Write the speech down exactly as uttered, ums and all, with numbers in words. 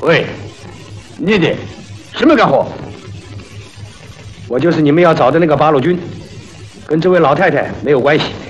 喂，你的什么干活？ 我就是你们要找的那个八路军，跟这位老太太没有关系。